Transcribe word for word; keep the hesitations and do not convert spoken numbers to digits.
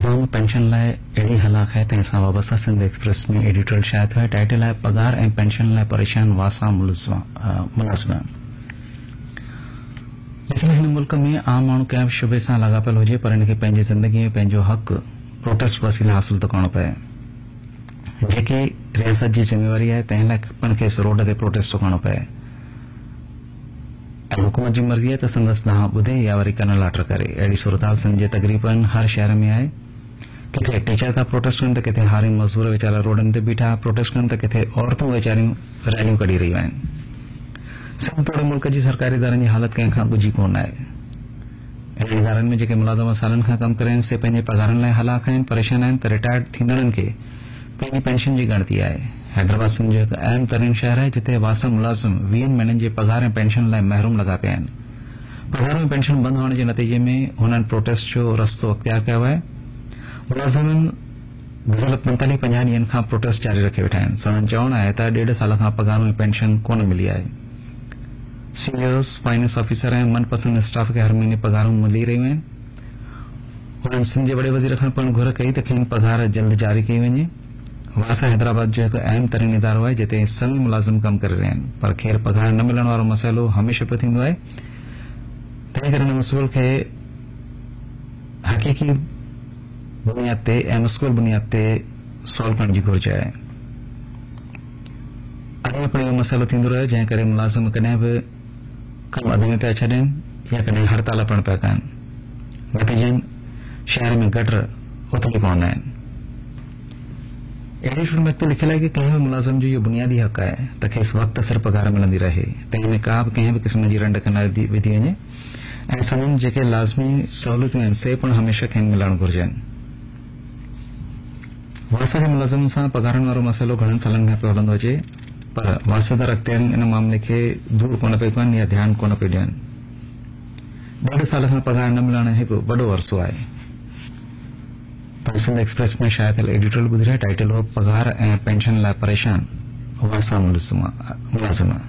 आम पेंशन लाइ अहिड़ी हलाक है तंहिंसां वाबस्ता सिंध एक्सप्रेस में एडिटोरियल शाया थियो आहे। टाइटल आहे पगार ऐं पेंशन लाइ परेशान वासा मुलाज़िम। लेकिन हिन मुल्क में आम माण्हू कंहिं बि शुबे सां लाॻापियल हुजे पर हिनखे पंहिंजी ज़िंदगी में पंहिंजो हक़ प्रोटेस्ट वसीले हासिल थो करणो पए। जेकी रियासत जी ज़िम्मेवारी आहे तंहिं लाइ पिण खेसि रोड ते प्रोटेस्ट थो करणो पए ऐं हुकूमत जी मर्ज़ी आहे त संदसि ॾांहुं ॿुधे या वरी कन लाटर करे। अहिड़ी सूरताल सिंध जे तक़रीबन हर शहर में आहे। किथे टीचर था प्रोटेस्ट कनि त किथे हारी मज़दूर वीचारा रोडनि ते बीठा प्रोटेस्ट कनि त किथे औरतूं वीचारियूं रैलियूं कढी रहियूं आहिनि। सिंध तोड़े मुल्क जी सरकारी इदारनि जी हालत कंहिं खां ॻुझी कोन आहे। अहिड़े इदारनि में जेके मुलाज़िम सालनि खां कमु करे से पंहिंजे पगारनि लाइ हलाक आहिनि, परेशान आहिनि त रिटायर्ड थींदड़नि खे पंहिंजी पेंशन जी ॻणती आहे। हैदराबाद सिंध जो हिकु अहम तरीन शहर आहे जिथे वासा मुलाज़िम वीहनि महीननि जे पगार ऐं पेंशन लाइ महरूम लॻा पिया आहिनि। पगार ऐं पेंशन बंदि हुअण जे नतीजे में हुननि प्रोटेस्ट जो रस्तो अख़्तियार कयो आहे। मुलाज़िमनि गुज़िरियल पंतालीह पंजाह ॾींहनि खां प्रोटेस्ट जारी रखे वेठा आहिनि। संदन चवणु आहे त ॾेढ साल खां पगार ऐं पेंशन कोन मिली आहे। सीनियर्स फाइनेंस ऑफिसर ऐं मनपसंद स्टाफ खे हर महीने पगारूं मिली रहियूं आहिनि। हुननि सिंध जे वॾे वज़ीर खां पिण घुर कई त खेनि पगार जल्द जारी कई वञे। वासा हैदराबाद जो हिकु अहम तरीन इदारो आहे जिते सभी मुलाज़िम कमु करे रहिया आहिनि पर खेर पगार न मिलण वारो मसइलो हमेशह पियो थींदो आहे। तंहिं करे हिन मसइले खे हक़ीक़ी बुनियाद ते ऐं मुश्किल बुनियाद ते सॉल्व करण जी घुर्ज आहे। अॻे पिण इहो मसइलो थींदो रहियो जंहिं करे मुलाज़िम कॾहिं बि कमु अध में पिया छॾनि या कॾहिं हड़ताल पिण पिया कनि। नतीजनि शहर में गटर उथली पवंदा आहिनि। अहिड़ी फिल्म ते लिखियल आहे कि कंहिं बि मुलाज़िम जो इहो बुनियादी हक़ आहे त खेसि वक़्त सिर पगार मिलंदी रहे। तंहिं में का बि कंहिं बि क़िस्म जी रंड न विधी वञे ऐं संदनि जेके लाज़मी सहूलियतूं आहिनि से पिण हमेशह खेनि मिलणु घुर्जनि। वासा जे मुलाज़िमनि सां पगारनि वारो मसइलो घणनि सालनि खां पियो हलंदो अचे पर वासेदार अख़्तियारियूं इन मामले खे दूर कोन पियो कनि या ध्यानु कोन पियो ॾियनि। ॾेढ साल खां पगार न मिलण हिकु वॾो अरसो आहे। सिंध एक्सप्रेस में शाया थियल एडिटोरियल ॿुधी रहिया। टाइटल हो पगार ऐं पेंशन लाइ परेशान वासा मुलाज़िम।